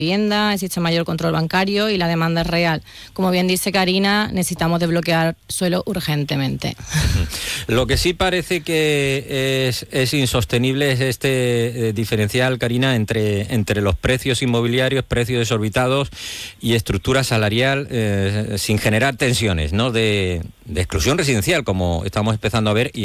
vivienda, existe mayor control bancario y la demanda es real. Como bien dice Karina, necesitamos desbloquear suelo urgentemente. Lo que sí parece que es insostenible es este diferencial, Karina, entre los precios inmobiliarios, precios desorbitados y estructura salarial, sin generar tensiones, ¿no?, de exclusión residencial, como estamos empezando a ver.